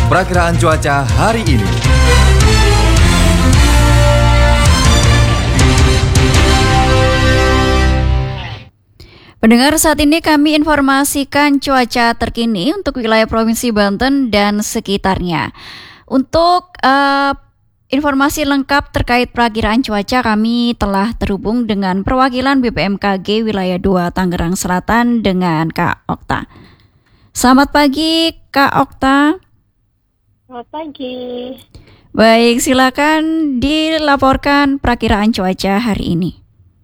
Perakiraan cuaca hari ini. Pendengar, saat ini kami informasikan cuaca terkini untuk wilayah Provinsi Banten dan sekitarnya. Untuk informasi lengkap terkait perakiraan cuaca, kami telah terhubung dengan perwakilan BPMKG Wilayah 2 Tangerang Selatan dengan Kak Okta. Selamat pagi, Kak Okta. Selamat pagi. Baik, silakan dilaporkan perakiraan cuaca hari ini.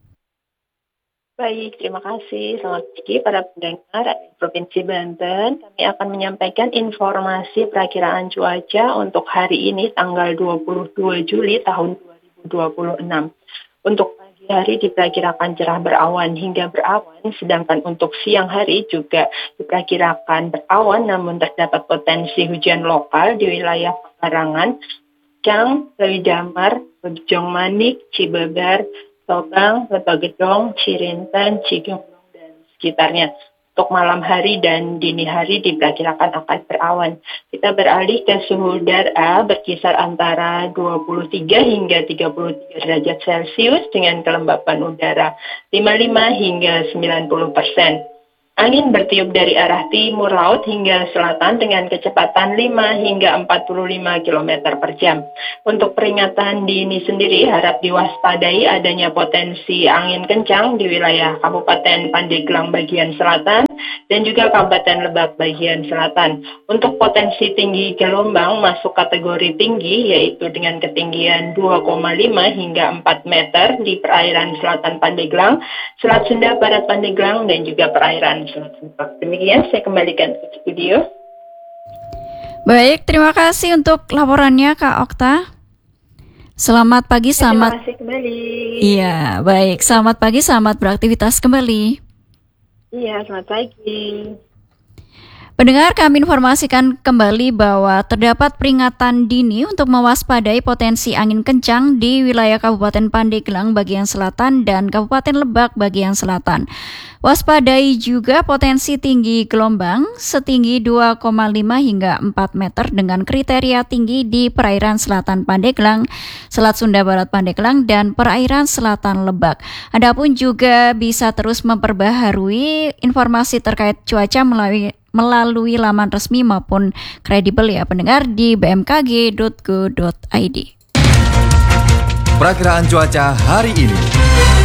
Baik, terima kasih. Selamat pagi para pendengar Provinsi Banten. Kami akan menyampaikan informasi perakiraan cuaca untuk hari ini tanggal 22 Juli tahun 2026. Untuk pagi hari diperkirakan cerah berawan hingga berawan, sedangkan untuk siang hari juga diperkirakan berawan namun terdapat potensi hujan lokal di wilayah Pekarangan, Cang, Lewi Damar, Bojong Manik, Cibabar, Tobang, Lepagedong, Cirintan, Cigemblong, dan sekitarnya. Untuk malam hari dan dini hari diperkirakan akan berawan. Kita beralih ke suhu udara berkisar antara 23 hingga 33 derajat Celcius dengan kelembapan udara 55 hingga 90%. Angin bertiup dari arah timur laut hingga selatan dengan kecepatan 5 hingga 45 km per jam. Untuk peringatan dini sendiri harap diwaspadai adanya potensi angin kencang di wilayah Kabupaten Pandeglang bagian selatan dan juga Kabupaten Lebak bagian selatan. Untuk potensi tinggi gelombang masuk kategori tinggi yaitu dengan ketinggian 2,5 hingga 4 meter di perairan selatan Pandeglang, Selat Sunda Barat Pandeglang dan juga perairan Selat Sunda. Demikian saya kembalikan ke studio. Baik, terima kasih untuk laporannya Kak Okta. Selamat pagi, selamat. Terima kasih kembali. Iya, baik. Selamat pagi, selamat beraktivitas kembali. Iya, selamat pagi. Pendengar, kami informasikan kembali bahwa terdapat peringatan dini untuk mewaspadai potensi angin kencang di wilayah Kabupaten Pandeglang bagian selatan dan Kabupaten Lebak bagian selatan. Waspadai juga potensi tinggi gelombang setinggi 2,5 hingga 4 meter dengan kriteria tinggi di perairan selatan Pandeglang, Selat Sunda Barat Pandeglang, dan perairan selatan Lebak. Adapun juga bisa terus memperbaharui informasi terkait cuaca melalui laman resmi maupun kredibel ya pendengar di bmkg.go.id. Perakiraan cuaca hari ini.